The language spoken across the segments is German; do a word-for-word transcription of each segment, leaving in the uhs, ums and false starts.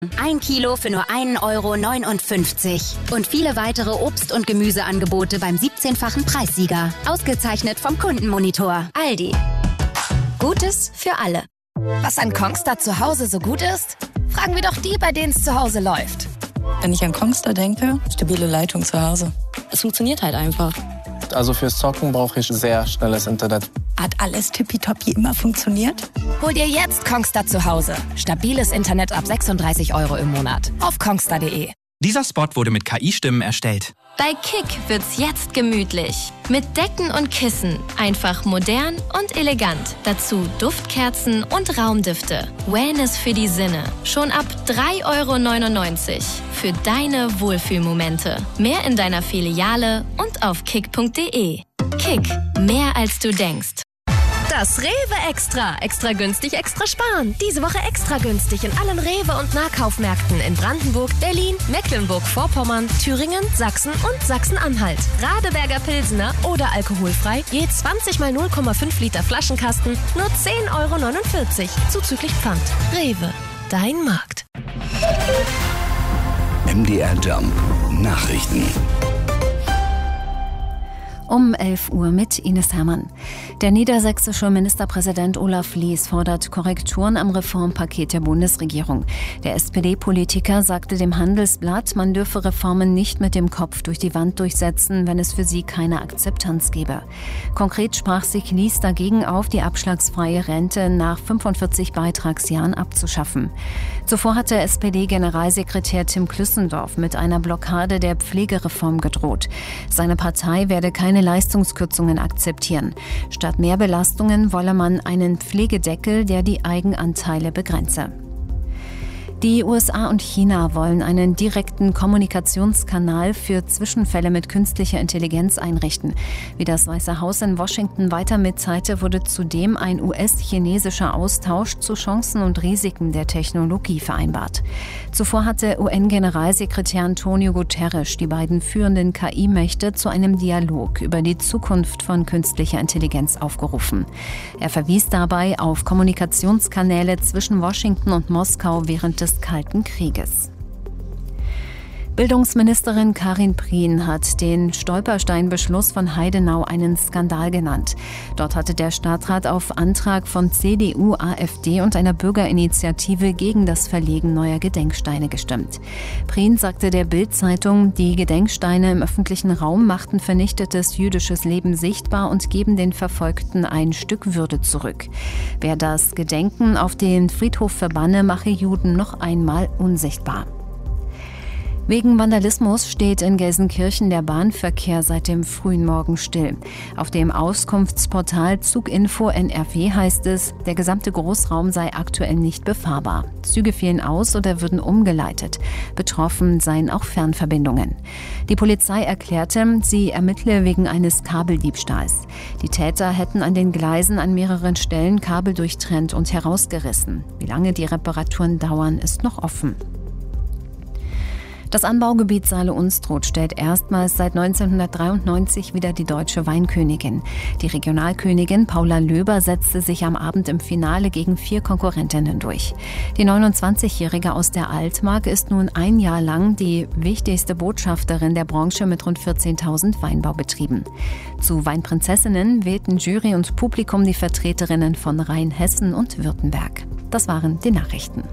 Ein Kilo für nur ein Euro neunundfünfzig. Und viele weitere Obst- und Gemüseangebote beim siebzehnfachen Preissieger. Ausgezeichnet vom Kundenmonitor. Aldi. Gutes für alle. Was an Kongstar zu Hause so gut ist? Fragen wir doch die, bei denen es zu Hause läuft. Wenn ich an Kongstar denke, stabile Leitung zu Hause. Es funktioniert halt einfach. Also fürs Zocken brauche ich sehr schnelles Internet. Hat alles tippitoppi immer funktioniert? Hol dir jetzt Kongstar zu Hause. Stabiles Internet ab sechsunddreißig Euro im Monat. Auf kongstar punkt de. Dieser Spot wurde mit K I-Stimmen erstellt. Bei Kick wird's jetzt gemütlich. Mit Decken und Kissen. Einfach modern und elegant. Dazu Duftkerzen und Raumdüfte. Wellness für die Sinne. Schon ab drei Euro neunundneunzig. Für deine Wohlfühlmomente. Mehr in deiner Filiale und auf kick punkt de. Kick. Mehr als du denkst. Das Rewe Extra. Extra günstig, extra sparen. Diese Woche extra günstig in allen Rewe- und Nahkaufmärkten in Brandenburg, Berlin, Mecklenburg-Vorpommern, Thüringen, Sachsen und Sachsen-Anhalt. Radeberger Pilsener oder alkoholfrei, je zwanzig mal null Komma fünf Liter Flaschenkasten, nur zehn Euro neunundvierzig, zuzüglich Pfand. Rewe, dein Markt. M D R Jump Nachrichten. Um elf Uhr mit Ines Hermann. Der niedersächsische Ministerpräsident Olaf Lies fordert Korrekturen am Reformpaket der Bundesregierung. Der S P D-Politiker sagte dem Handelsblatt, man dürfe Reformen nicht mit dem Kopf durch die Wand durchsetzen, wenn es für sie keine Akzeptanz gebe. Konkret sprach sich Lies dagegen auf, die abschlagsfreie Rente nach fünfundvierzig Beitragsjahren abzuschaffen. Zuvor hatte S P D-Generalsekretär Tim Klüssendorf mit einer Blockade der Pflegereform gedroht. Seine Partei werde keine Leistungskürzungen akzeptieren. Statt mehr Belastungen wolle man einen Pflegedeckel, der die Eigenanteile begrenze. Die U S A und China wollen einen direkten Kommunikationskanal für Zwischenfälle mit künstlicher Intelligenz einrichten. Wie das Weiße Haus in Washington weiter mitteilte, wurde zudem ein U S-chinesischer Austausch zu Chancen und Risiken der Technologie vereinbart. Zuvor hatte U N-Generalsekretär Antonio Guterres die beiden führenden K I-Mächte zu einem Dialog über die Zukunft von künstlicher Intelligenz aufgerufen. Er verwies dabei auf Kommunikationskanäle zwischen Washington und Moskau während des Kalten Krieges. Bildungsministerin Karin Prien hat den Stolpersteinbeschluss von Heidenau einen Skandal genannt. Dort hatte der Stadtrat auf Antrag von C D U, A f D und einer Bürgerinitiative gegen das Verlegen neuer Gedenksteine gestimmt. Prien sagte der Bild-Zeitung, die Gedenksteine im öffentlichen Raum machten vernichtetes jüdisches Leben sichtbar und geben den Verfolgten ein Stück Würde zurück. Wer das Gedenken auf den Friedhof verbanne, mache Juden noch einmal unsichtbar. Wegen Vandalismus steht in Gelsenkirchen der Bahnverkehr seit dem frühen Morgen still. Auf dem Auskunftsportal Zuginfo N R W heißt es, der gesamte Großraum sei aktuell nicht befahrbar. Züge fielen aus oder würden umgeleitet. Betroffen seien auch Fernverbindungen. Die Polizei erklärte, sie ermittle wegen eines Kabeldiebstahls. Die Täter hätten an den Gleisen an mehreren Stellen Kabel durchtrennt und herausgerissen. Wie lange die Reparaturen dauern, ist noch offen. Das Anbaugebiet Saale-Unstrut stellt erstmals seit neunzehnhundertdreiundneunzig wieder die deutsche Weinkönigin. Die Regionalkönigin Paula Löber setzte sich am Abend im Finale gegen vier Konkurrentinnen durch. Die neunundzwanzigjährige aus der Altmark ist nun ein Jahr lang die wichtigste Botschafterin der Branche mit rund vierzehntausend Weinbaubetrieben. Zu Weinprinzessinnen wählten Jury und Publikum die Vertreterinnen von Rheinhessen und Württemberg. Das waren die Nachrichten.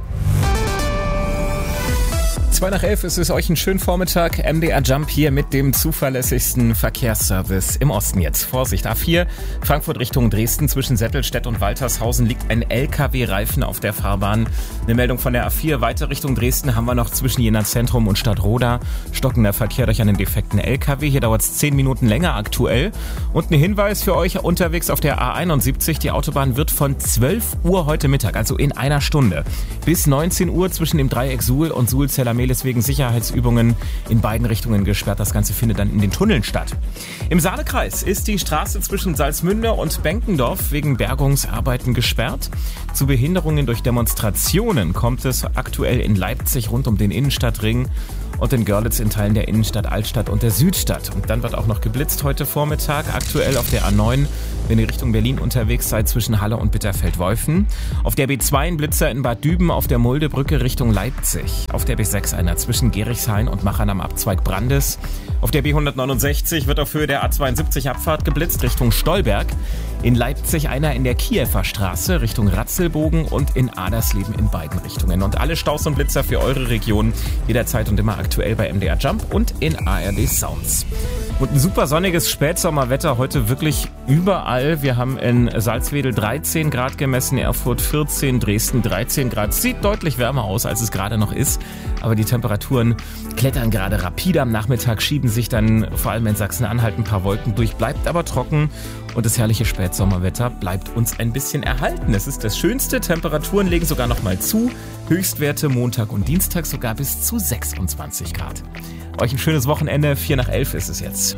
Zwei nach elf, es ist euch einen schönen Vormittag. M D R Jump hier mit dem zuverlässigsten Verkehrsservice im Osten jetzt. Vorsicht, A vier, Frankfurt Richtung Dresden. Zwischen Settelstedt und Waltershausen liegt ein L K W-Reifen auf der Fahrbahn. Eine Meldung von der A vier, weiter Richtung Dresden haben wir noch zwischen Jena Zentrum und Stadtroda stockender Verkehr durch einen defekten L K W. Hier dauert es zehn Minuten länger aktuell. Und ein Hinweis für euch unterwegs auf der A einundsiebzig. Die Autobahn wird von zwölf Uhr heute Mittag, also in einer Stunde, bis neunzehn Uhr zwischen dem Dreieck Suhl und Suhl-Zellermehl wegen Sicherheitsübungen in beiden Richtungen gesperrt. Das Ganze findet dann in den Tunneln statt. Im Saalekreis ist die Straße zwischen Salzmünde und Benkendorf wegen Bergungsarbeiten gesperrt. Zu Behinderungen durch Demonstrationen kommt es aktuell in Leipzig rund um den Innenstadtring. und in Görlitz in Teilen der Innenstadt, Altstadt und der Südstadt. Und dann wird auch noch geblitzt heute Vormittag, aktuell auf der A neun, wenn ihr Richtung Berlin unterwegs seid, zwischen Halle und Bitterfeld-Wolfen. Auf der B zwei ein Blitzer in Bad Düben, auf der Muldebrücke Richtung Leipzig. Auf der B sechs einer zwischen Gerichshain und Machern am Abzweig Brandes. Auf der B hundertneunundsechzig wird auf Höhe der A zweiundsiebzig Abfahrt geblitzt Richtung Stolberg. In Leipzig einer in der Kiewer Straße Richtung Ratzelbogen und in Adersleben in beiden Richtungen. Und alle Staus und Blitzer für eure Region jederzeit und immer aktuell bei M D R Jump und in A R D Sounds. Und ein super sonniges Spätsommerwetter heute wirklich überall. Wir haben in Salzwedel dreizehn Grad gemessen, Erfurt vierzehn, Dresden dreizehn Grad. Sieht deutlich wärmer aus, als es gerade noch ist. Aber die Temperaturen klettern gerade rapide. Am Nachmittag schieben sich dann vor allem in Sachsen-Anhalt ein paar Wolken durch, bleibt aber trocken. Und das herrliche Spätsommerwetter bleibt uns ein bisschen erhalten. Es ist das Schönste. Temperaturen legen sogar noch mal zu. Höchstwerte Montag und Dienstag sogar bis zu sechsundzwanzig Grad. Euch ein schönes Wochenende. vier nach elf ist es jetzt.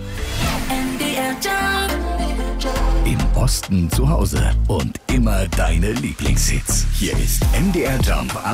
Im Osten zu Hause und immer deine Lieblingshits. Hier ist M D R Jump.